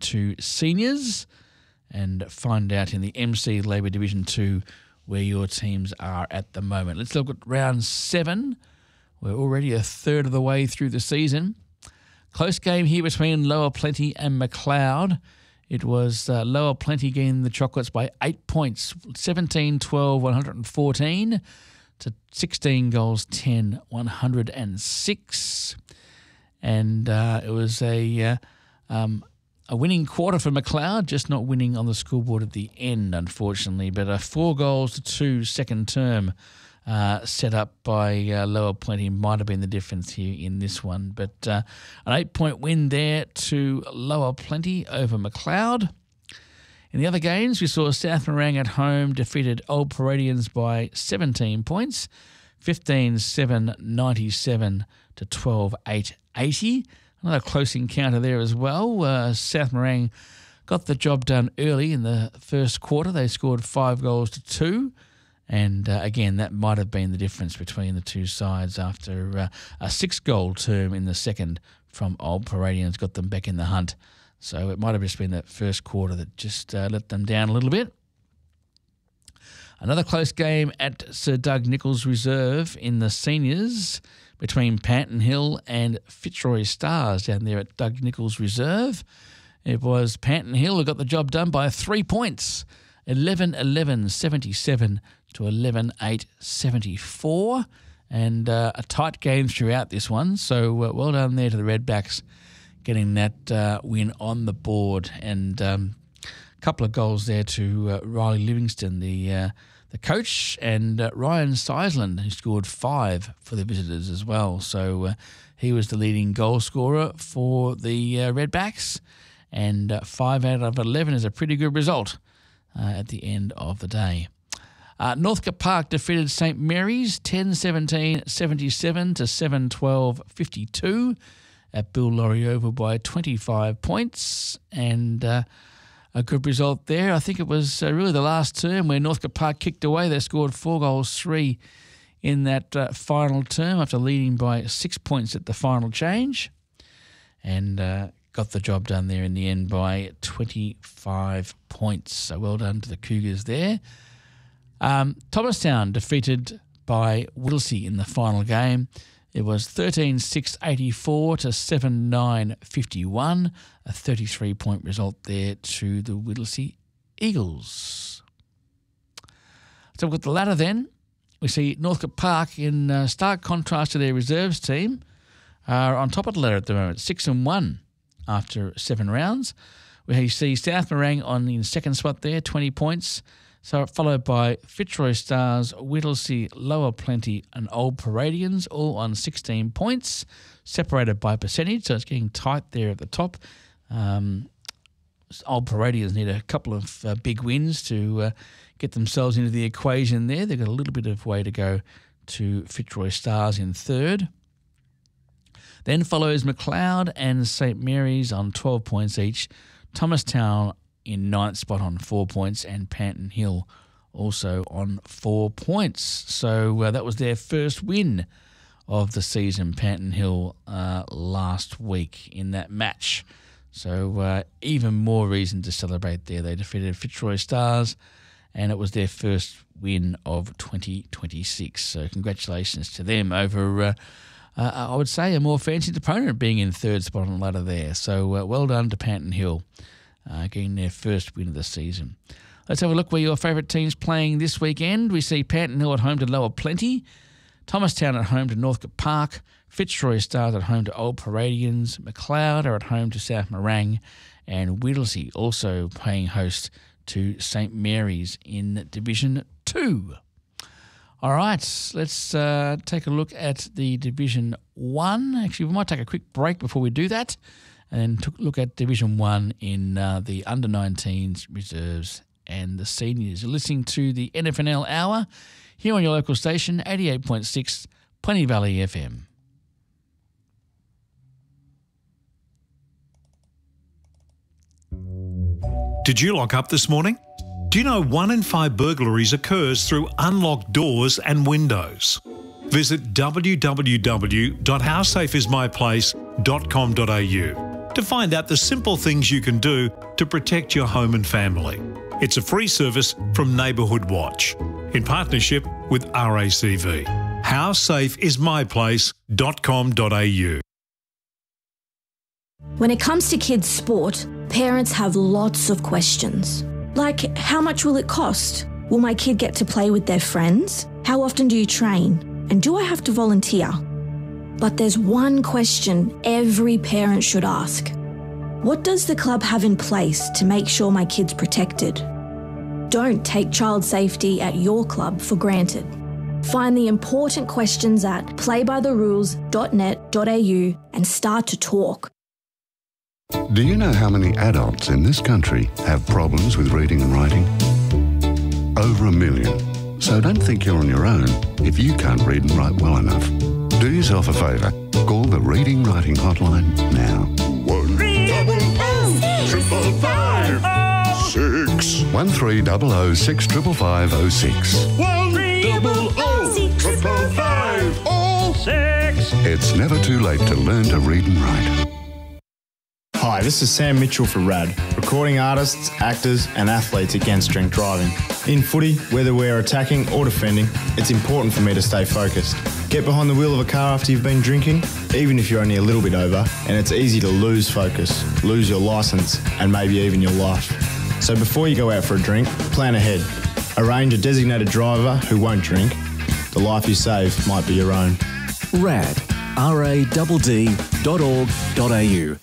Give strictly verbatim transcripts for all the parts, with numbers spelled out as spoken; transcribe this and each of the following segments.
two seniors and find out in the M C Labour Division two where your teams are at the moment. Let's look at round seven. We're already a third of the way through the season. Close game here between Lower Plenty and McLeod. It was uh, Lower Plenty getting the Chocolates by eight points, seventeen twelve, one hundred fourteen to sixteen goals, ten, one hundred six. And uh, it was a uh, um, a winning quarter for McLeod, just not winning on the scoreboard at the end, unfortunately. But a four goals to two second term uh, set up by uh, Lower Plenty might have been the difference here in this one. But uh, an eight-point win there to Lower Plenty over McLeod. In the other games, we saw South Morang at home defeated Old Paradians by seventeen points, fifteen seven ninety-seven to twelve eight eighty. Another close encounter there as well. Uh, South Morang got the job done early in the first quarter. They scored five goals to two. And uh, again, that might have been the difference between the two sides after uh, a six-goal term in the second from Old Paradians got them back in the hunt. So it might have just been that first quarter that just uh, let them down a little bit. Another close game at Sir Doug Nicholls Reserve in the seniors between Panton Hill and Fitzroy Stars down there at Doug Nicholls Reserve. It was Panton Hill who got the job done by three points, eleven eleven seventy-seven to eleven eight seventy-four, and uh, a tight game throughout this one. So uh, well done there to the Redbacks getting that uh, win on the board, and um, a couple of goals there to uh, Riley Livingston, the uh, the coach, and uh, Ryan Seisland, who scored five for the visitors as well. So uh, he was the leading goal scorer for the uh, Redbacks, and uh, five out of eleven is a pretty good result uh, at the end of the day. Uh, Northcote Park defeated St Mary's ten seventeen seventy-seven to seven twelve fifty-two at Bill Laurie Oval by twenty-five points, and uh, a good result there. I think it was uh, really the last term where Northcote Park kicked away. They scored four goals, three in that uh, final term after leading by six points at the final change, and uh, got the job done there in the end by twenty-five points. So well done to the Cougars there. Um, Thomastown defeated by Whittlesea in the final game. It was thirteen six eighty-four to seven nine fifty-one, a thirty-three point result there to the Whittlesea Eagles. So with the ladder then, we see Northcote Park in uh, stark contrast to their reserves team are on top of the ladder at the moment, six and one after seven rounds. We see South Morang on in second spot there, twenty points. So followed by Fitzroy Stars, Whittlesea, Lower Plenty and Old Paradians, all on sixteen points, separated by percentage, so it's getting tight there at the top. Um, Old Paradians need a couple of uh, big wins to uh, get themselves into the equation there. They've got a little bit of way to go to Fitzroy Stars in third. Then follows McLeod and St Mary's on twelve points each. Thomastown in ninth spot on four points, and Panton Hill also on four points. So uh, that was their first win of the season, Panton Hill, uh, last week in that match. So uh, even more reason to celebrate there. They defeated Fitzroy Stars, and it was their first win of twenty twenty-six. So congratulations to them over, uh, uh, I would say, a more fancied opponent being in third spot on the ladder there. So uh, well done to Panton Hill. Uh, getting their first win of the season. Let's have a look where your favourite team's playing this weekend. We see Panton Hill at home to Lower Plenty, Thomastown at home to Northcote Park, Fitzroy Stars at home to Old Paradians, McLeod are at home to South Morang, and Whittlesea also playing host to St Mary's in Division two. All right, let's uh, take a look at the Division one. Actually, we might take a quick break before we do that, and took a look at Division one in uh, the under nineteens, reserves and the seniors. You're listening to the N F N L Hour here on your local station, eighty-eight point six, Plenty Valley F M. Did you lock up this morning? Do you know one in five burglaries occurs through unlocked doors and windows? Visit w w w dot how safe is my place dot com dot a u. to find out the simple things you can do to protect your home and family. It's a free service from Neighbourhood Watch in partnership with R A C V. how safe is my place dot com dot a u. When it comes to kids' sport, parents have lots of questions. Like, how much will it cost? Will my kid get to play with their friends? How often do you train? And do I have to volunteer? But there's one question every parent should ask. What does the club have in place to make sure my kid's protected? Don't take child safety at your club for granted. Find the important questions at play by the rules dot net dot a u and start to talk. Do you know how many adults in this country have problems with reading and writing? Over a million. So don't think you're on your own if you can't read and write well enough. Do yourself a favour. Call the Reading Writing Hotline now. One double O triple five O six. One three double O six triple five O six. One double O triple five O six. It's never too late to learn to read and write. Hi, this is Sam Mitchell for RAD, recording artists, actors and athletes against drink driving. In footy, whether we're attacking or defending, it's important for me to stay focused. Get behind the wheel of a car after you've been drinking, even if you're only a little bit over, and it's easy to lose focus, lose your licence and maybe even your life. So before you go out for a drink, plan ahead. Arrange a designated driver who won't drink. The life you save might be your own. RAD, R A D D dot org dot a u.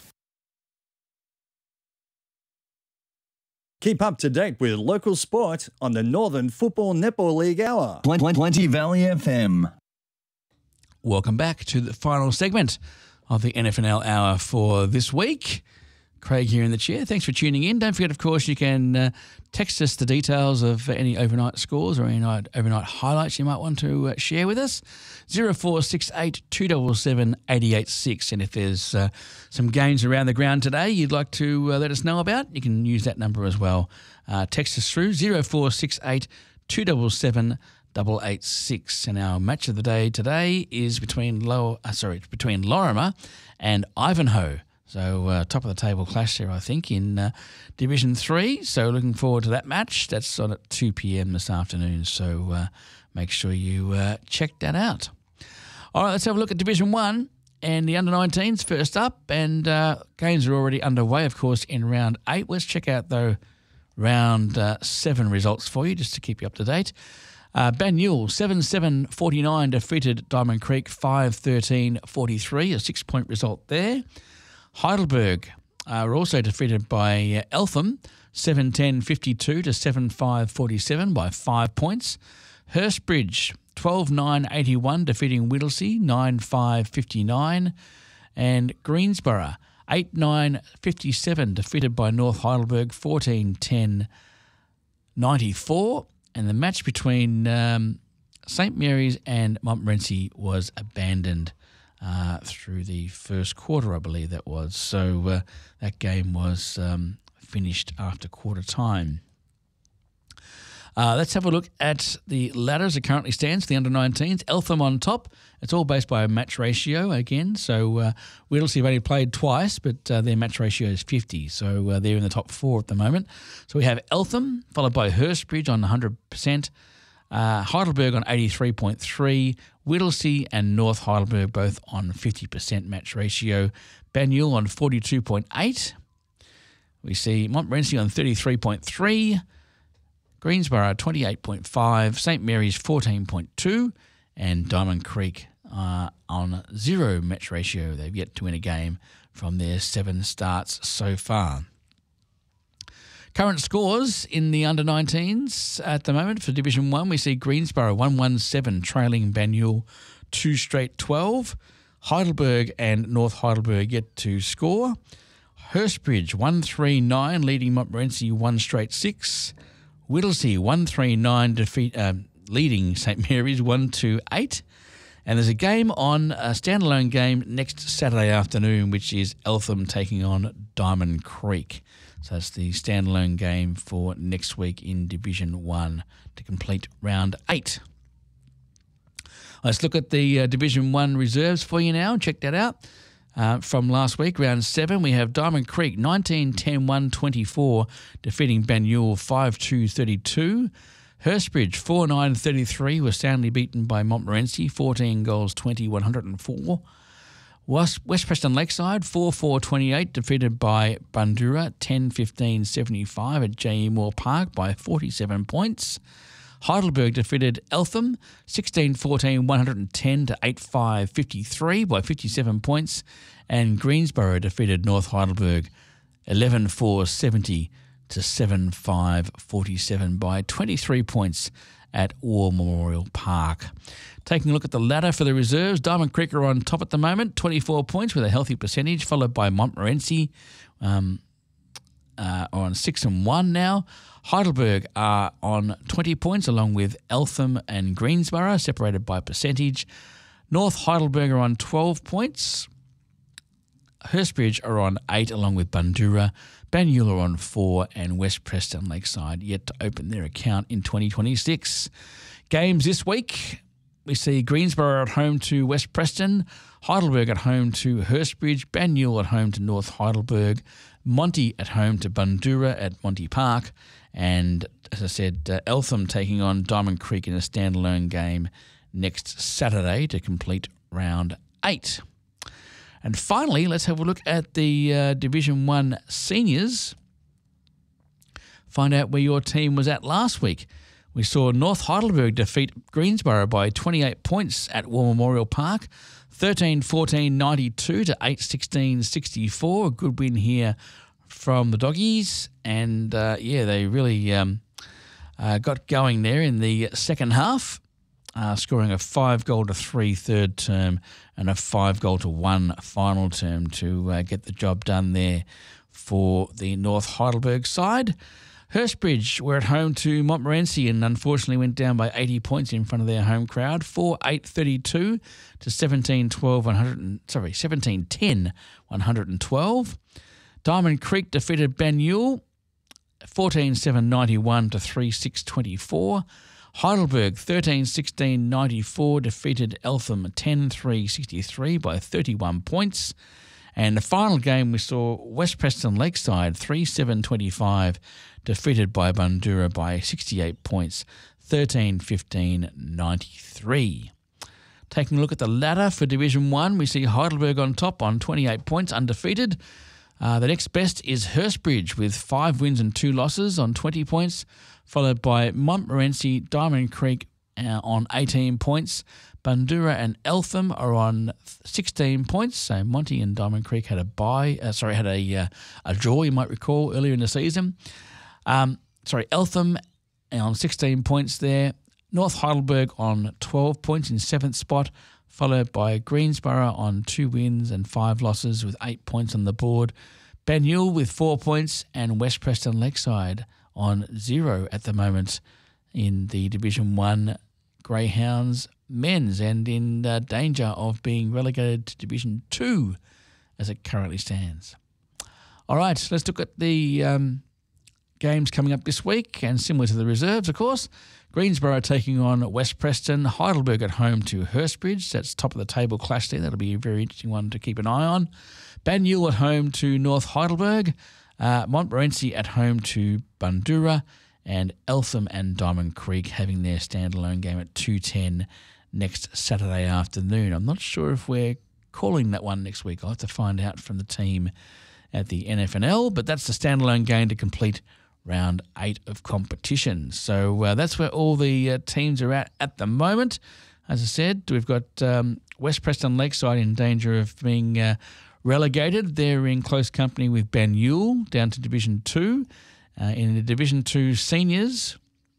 Keep up to date with local sport on the Northern Football Netball League Hour. Plenty Valley F M. Welcome back to the final segment of the N F L Hour for this week. Craig here in the chair. Thanks for tuning in. Don't forget, of course, you can uh, text us the details of any overnight scores or any night, overnight highlights you might want to uh, share with us. zero four six eight two seven seven eight eight six. And if there's uh, some games around the ground today you'd like to uh, let us know about, you can use that number as well. Uh, text us through zero four six eight two seven seven eight eight six. And our match of the day today is between Low, uh, sorry, between Lorimer and Ivanhoe. So uh, top of the table clash there, I think, in uh, Division three. So looking forward to that match. That's on at two p.m. this afternoon. So uh, make sure you uh, check that out. All right, let's have a look at Division one and the under nineteens first up. And uh, games are already underway, of course, in round eight. Let's check out, though, round uh, seven results for you, just to keep you up to date. Uh, Banyule, seven seven forty-nine, defeated Diamond Creek five thirteen forty-three, a six-point result there. Heidelberg uh, were also defeated by uh, Eltham, seven ten fifty-two to seven five forty-seven by five points. Hurstbridge, twelve nine eighty-one, defeating Whittlesea, nine five fifty-nine. And Greensborough, eight nine fifty-seven, defeated by North Heidelberg, fourteen ten ninety-four. And the match between um, St Mary's and Montmorency was abandoned Uh, through the first quarter, I believe that was. So uh, that game was um, finished after quarter time. Uh, let's have a look at the ladder as it currently stands, the under nineteens. Eltham on top. It's all based by a match ratio again. So uh, Whittlesea have only played twice, but uh, their match ratio is fifty. So uh, they're in the top four at the moment. So we have Eltham, followed by Hurstbridge on one hundred percent. Uh, Heidelberg on eighty-three point three, Whittlesea and North Heidelberg both on fifty percent match ratio. Banyule on forty-two point eight. We see Montmorency on thirty-three point three, Greensborough twenty-eight point five, St Mary's fourteen point two, and Diamond Creek uh, on zero match ratio. They've yet to win a game from their seven starts so far. Current scores in the under nineteens at the moment for Division one, we see Greensborough one one seven trailing Banyule two straight twelve. Heidelberg and North Heidelberg yet to score. Hurstbridge one three nine leading Montmorency one straight six. Whittlesea one three nine defeat uh, leading St Mary's one two eight. And there's a game on, a standalone game next Saturday afternoon, which is Eltham taking on Diamond Creek. So that's the standalone game for next week in Division one to complete round eight. Let's look at the uh, Division one reserves for you now. Check that out. Uh, from last week, round seven, we have Diamond Creek nineteen ten one twenty-four, defeating Banyule five two thirty-two. Hurstbridge four nine thirty-three was soundly beaten by Montmorency fourteen goals twenty one oh four. West, West Preston Lakeside four four twenty-eight defeated by Bundoora ten fifteen seventy-five at J E Moore Park by forty-seven points. Heidelberg defeated Eltham sixteen fourteen one ten to eight five fifty-three by fifty-seven points, and Greensborough defeated North Heidelberg eleven four seventy to seven five forty-seven by twenty-three points at War Memorial Park. Taking a look at the ladder for the reserves, Diamond Creek are on top at the moment, twenty-four points with a healthy percentage, followed by Montmorency um, uh, on six and one now. Heidelberg are on twenty points along with Eltham and Greensborough, separated by percentage. North Heidelberg are on twelve points. Hurstbridge are on eight along with Bundoora. Banyule are on four, and West Preston Lakeside yet to open their account in twenty twenty-six. Games this week, we see Greensborough at home to West Preston, Heidelberg at home to Hurstbridge, Banyule at home to North Heidelberg, Monty at home to Bundoora at Monty Park, and, as I said, uh, Eltham taking on Diamond Creek in a standalone game next Saturday to complete round eight. And finally, let's have a look at the uh, Division one seniors. Find out where your team was at last week. We saw North Heidelberg defeat Greensborough by twenty-eight points at War Memorial Park, thirteen fourteen ninety-two to eight sixteen sixty-four. A good win here from the Doggies. And, uh, yeah, they really um, uh, got going there in the second half, uh, scoring a five-goal to three third term and a five-goal to one final term to uh, get the job done there for the North Heidelberg side. Hurstbridge were at home to Montmorency and unfortunately went down by eighty points in front of their home crowd, four eight thirty-two to seventeen twelve one hundred. Sorry, seventeen ten one hundred twelve. Diamond Creek defeated Banyule fourteen seven ninety-one to three six twenty-four. Heidelberg thirteen sixteen ninety-four defeated Eltham ten three sixty-three by thirty-one points. And the final game we saw West Preston Lakeside three seven twenty-five defeated by Bundoora by sixty-eight points, thirteen fifteen ninety-three. Taking a look at the ladder for Division one, we see Heidelberg on top on twenty-eight points, undefeated. Uh, the next best is Hurstbridge with five wins and two losses on twenty points, followed by Montmorency, Diamond Creek uh, on eighteen points. Bundoora and Eltham are on sixteen points. So Monty and Diamond Creek had a bye, uh, sorry, had a uh, a draw, you might recall, earlier in the season. Um, sorry, Eltham on sixteen points there. North Heidelberg on twelve points in seventh spot, followed by Greensborough on two wins and five losses with eight points on the board. Banyule with four points and West Preston Lakeside on zero at the moment in the Division one Greyhounds men's and in uh, danger of being relegated to Division two as it currently stands. All right, let's look at the um, games coming up this week, and similar to the reserves, of course. Greensborough taking on West Preston, Heidelberg at home to Hurstbridge. That's top of the table clash there. That'll be a very interesting one to keep an eye on. Banyule at home to North Heidelberg, uh, Montmorency at home to Bundoora, and Eltham and Diamond Creek having their standalone game at two ten next Saturday afternoon. I'm not sure if we're calling that one next week. I'll have to find out from the team at the N F N L, but that's the standalone game to complete round eight of competition. So uh, that's where all the uh, teams are at at the moment. As I said, we've got um, West Preston Lakeside in danger of being uh, relegated. They're in close company with Banyule down to Division two. Uh, in the Division two seniors,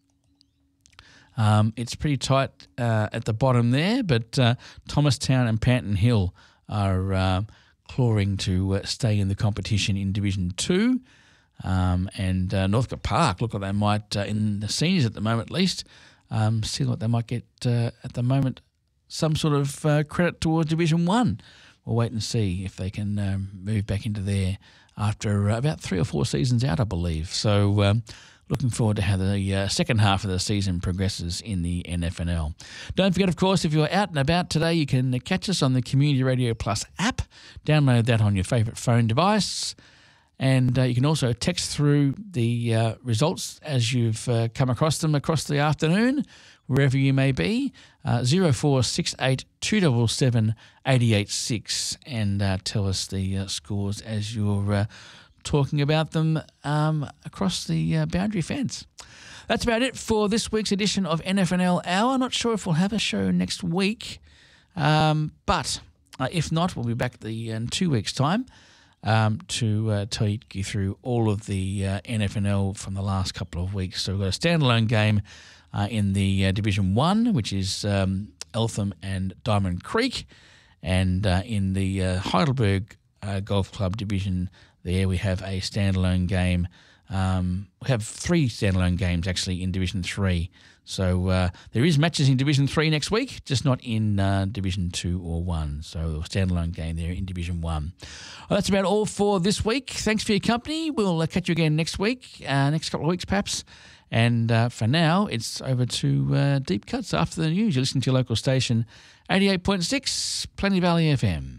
um, it's pretty tight uh, at the bottom there, but uh, Thomastown and Panton Hill are uh, clawing to uh, stay in the competition in Division two. Um, and uh, Northcote Park look like they might, uh, in the seniors at the moment at least, um, see like they might get, uh, at the moment, some sort of uh, credit towards Division one. We'll wait and see if they can um, move back into there after uh, about three or four seasons out, I believe. So um, looking forward to how the uh, second half of the season progresses in the N F L. Don't forget, of course, if you're out and about today, you can catch us on the Community Radio Plus app. Download that on your favourite phone device. And uh, you can also text through the uh, results as you've uh, come across them across the afternoon, wherever you may be, uh, zero four six eight two seven seven eight eight six, and uh, tell us the uh, scores as you're uh, talking about them um, across the uh, boundary fence. That's about it for this week's edition of N F L Hour. Not sure if we'll have a show next week, um, but uh, if not, we'll be back the, in two weeks' time. Um, to uh, take you through all of the uh, N F L from the last couple of weeks. So we've got a standalone game uh, in the uh, Division one, which is um, Eltham and Diamond Creek. And uh, in the uh, Heidelberg uh, Golf Club Division, there we have a standalone game. Um, we have three standalone games, actually, in Division three. So uh, there is matches in Division three next week, just not in uh, Division two or one. So a standalone game there in Division one. Well, that's about all for this week. Thanks for your company. We'll uh, catch you again next week, uh, next couple of weeks perhaps. And uh, for now, it's over to uh, Deep Cuts after the news. You're listening to your local station, eighty-eight point six, Plenty Valley F M.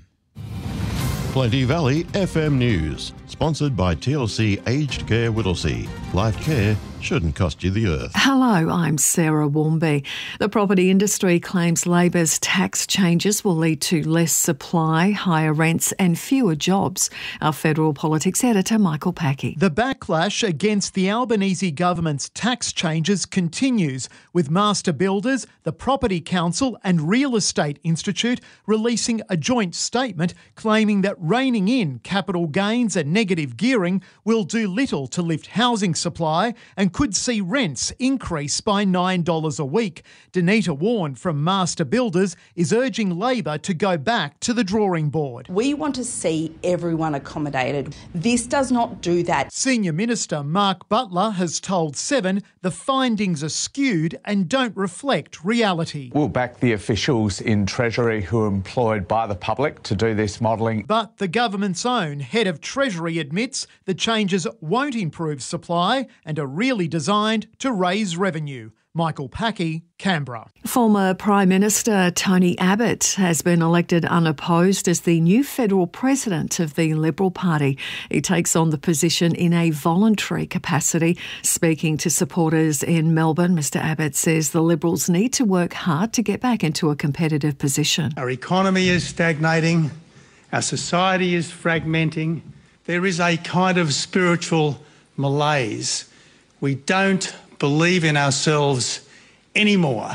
Plenty Valley F M News, sponsored by T L C Aged Care Whittlesea. Life care shouldn't cost you the earth. Hello, I'm Sarah Warmby. The property industry claims Labor's tax changes will lead to less supply, higher rents and fewer jobs. Our federal politics editor, Michael Packey. The backlash against the Albanese government's tax changes continues, with master builders, the Property Council and Real Estate Institute releasing a joint statement claiming that reining in capital gains and negative gearing will do little to lift housing supply and could see rents increase by nine dollars a week. Danita Warren from Master Builders is urging Labor to go back to the drawing board. We want to see everyone accommodated. This does not do that. Senior Minister Mark Butler has told Seven the findings are skewed and don't reflect reality. We'll back the officials in Treasury who are employed by the public to do this modelling. But the government's own head of Treasury admits the changes won't improve supply and are really designed to raise revenue. Michael Packey, Canberra. Former Prime Minister Tony Abbott has been elected unopposed as the new federal president of the Liberal Party. He takes on the position in a voluntary capacity. Speaking to supporters in Melbourne, Mr Abbott says the Liberals need to work hard to get back into a competitive position. Our economy is stagnating. Our society is fragmenting. There is a kind of spiritual malaise. We don't believe in ourselves anymore.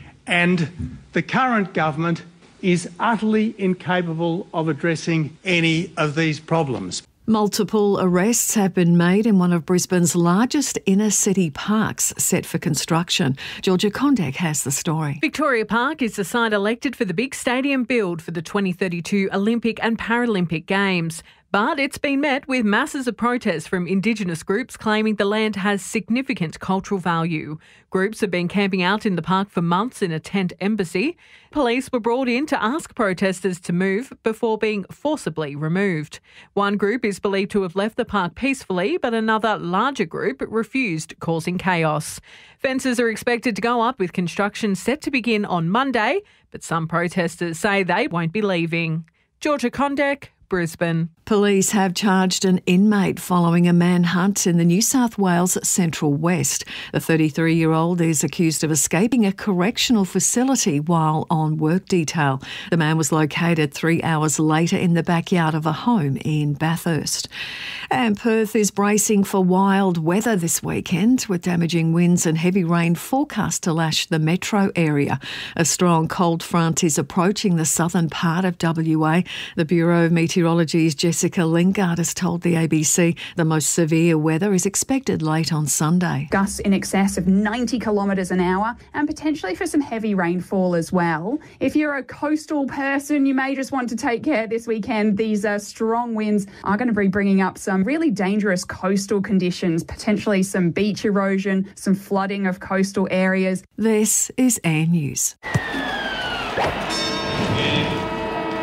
And the current government is utterly incapable of addressing any of these problems. Multiple arrests have been made in one of Brisbane's largest inner-city parks set for construction. Georgia Kondek has the story. Victoria Park is the site elected for the big stadium build for the twenty thirty-two Olympic and Paralympic Games. But it's been met with masses of protests from Indigenous groups claiming the land has significant cultural value. Groups have been camping out in the park for months in a tent embassy. Police were brought in to ask protesters to move before being forcibly removed. One group is believed to have left the park peacefully, but another larger group refused, causing chaos. Fences are expected to go up with construction set to begin on Monday, but some protesters say they won't be leaving. Georgia Kondek, Brisbane. Police have charged an inmate following a manhunt in the New South Wales Central West. The thirty-three-year-old is accused of escaping a correctional facility while on work detail. The man was located three hours later in the backyard of a home in Bathurst. And Perth is bracing for wild weather this weekend, with damaging winds and heavy rain forecast to lash the metro area. A strong cold front is approaching the southern part of W A. The Bureau of Meteorology's Jessica Lingard has told the A B C the most severe weather is expected late on Sunday. Gusts in excess of ninety kilometres an hour and potentially for some heavy rainfall as well. If you're a coastal person, you may just want to take care this weekend. These uh, strong winds are going to be bringing up some really dangerous coastal conditions, potentially some beach erosion, some flooding of coastal areas. This is Air News.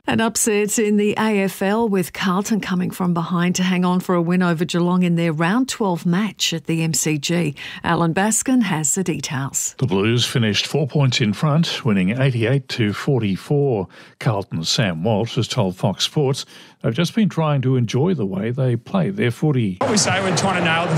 And upsets in the A F L with Carlton coming from behind to hang on for a win over Geelong in their round twelve match at the M C G. Alan Baskin has the details. The Blues finished four points in front, winning eighty-eight to forty-four. Carlton's Sam Walsh has told Fox Sports they've just been trying to enjoy the way they play their footy. What we say, we're trying to nail the